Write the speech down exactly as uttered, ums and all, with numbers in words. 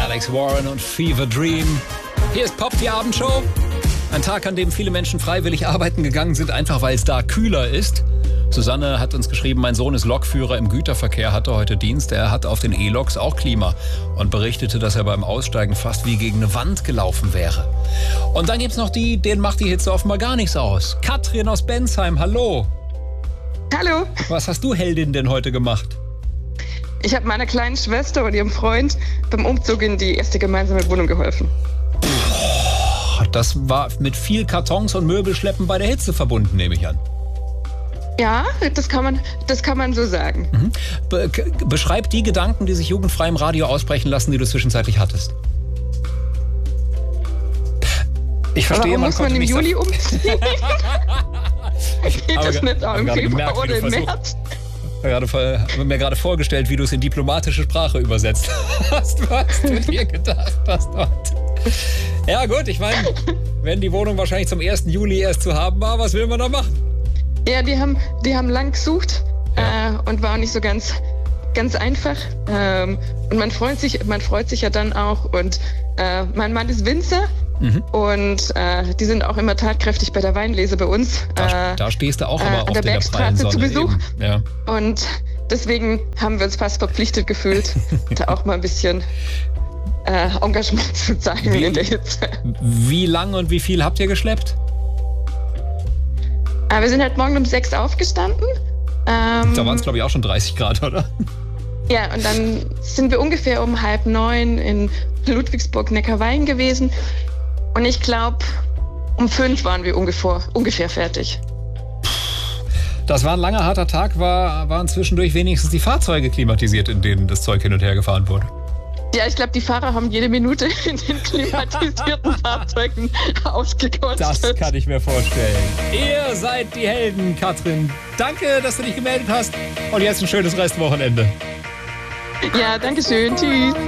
Alex Warren und Fever Dream. Hier ist Pop, die Abendshow. Ein Tag, an dem viele Menschen freiwillig arbeiten gegangen sind, einfach weil es da kühler ist. Susanne hat uns geschrieben, mein Sohn ist Lokführer im Güterverkehr, hatte heute Dienst. Er hat auf den E-Loks auch Klima und berichtete, dass er beim Aussteigen fast wie gegen eine Wand gelaufen wäre. Und dann gibt's noch die, denen macht die Hitze offenbar gar nichts aus. Katrin aus Bensheim, hallo. Hallo. Was hast du, Heldin, denn heute gemacht? Ich habe meiner kleinen Schwester und ihrem Freund beim Umzug in die erste gemeinsame Wohnung geholfen. Puh, das war mit viel Kartons und Möbelschleppen bei der Hitze verbunden, nehme ich an. Ja, das kann man, das kann man so sagen. Mhm. Be- beschreib die Gedanken, die sich jugendfrei im Radio aussprechen lassen, die du zwischenzeitlich hattest. Ich verstehe, Warum man muss man konnte im nicht Juli so umziehen? Geht das nicht auch im Februar oder im März? Ich habe gerade, hab mir gerade vorgestellt, wie du es in diplomatische Sprache übersetzt hast. Was du dir gedacht hast dort. Ja gut, ich meine, wenn die Wohnung wahrscheinlich zum ersten Juli erst zu haben war, was will man da machen? Ja, die haben, die haben lang gesucht Ja. äh, und war auch nicht so ganz, ganz einfach. Ähm, und man freut sich, man freut sich ja dann auch. Und äh, mein Mann ist Winzer. Mhm. Und äh, die sind auch immer tatkräftig bei der Weinlese bei uns. Da, äh, da stehst du auch aber äh, oft an der in der prallen Bergstraße Sonne. zu Besuch. Eben. Ja. Und deswegen haben wir uns fast verpflichtet gefühlt, da auch mal ein bisschen äh, Engagement zu zeigen Wie- in der Hitze. Wie lang und wie viel habt ihr geschleppt? Aber wir sind halt morgen um sechs aufgestanden. Ähm, Da waren es, glaube ich, auch schon dreißig Grad, oder? ja, und dann sind wir ungefähr um halb neun in Ludwigsburg-Neckarwein gewesen. Und ich glaube, um fünf waren wir ungefähr, ungefähr fertig. Das war ein langer, harter Tag. War, waren zwischendurch wenigstens die Fahrzeuge klimatisiert, in denen das Zeug hin und her gefahren wurde? Ja, ich glaube, die Fahrer haben jede Minute in den klimatisierten Fahrzeugen ausgekostet. Das kann ich mir vorstellen. Ihr seid die Helden, Katrin. Danke, dass du dich gemeldet hast. Und jetzt ein schönes Restwochenende. Ja, danke schön. Tschüss.